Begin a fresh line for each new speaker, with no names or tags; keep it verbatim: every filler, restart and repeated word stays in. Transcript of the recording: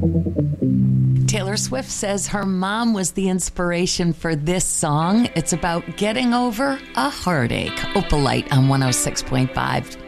Taylor Swift says her mom was the inspiration for this song. It's about getting over a heartache. Opalite on one oh six point five.